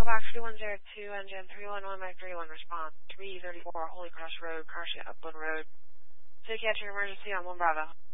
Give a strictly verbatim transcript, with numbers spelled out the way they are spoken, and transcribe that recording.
Box two one zero two, engine three one one, Mike three one, response three thirty-four, Holy Cross Road, Carshit, Upland Road. Take out your emergency on one Bravo.